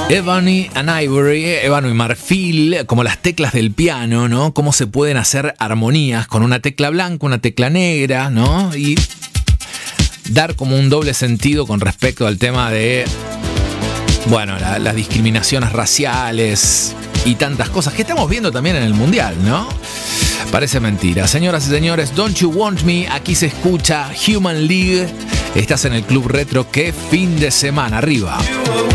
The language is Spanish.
Ebony and Ivory, ébano y marfil, como las teclas del piano, ¿no? Cómo se pueden hacer armonías con una tecla blanca, una tecla negra, ¿no? Y dar como un doble sentido con respecto al tema de, bueno, las discriminaciones raciales y tantas cosas que estamos viendo también en el Mundial, ¿no? Parece mentira. Señoras y señores, Don't You Want Me, aquí se escucha Human League. Estás en el Club Retro, qué fin de semana, arriba.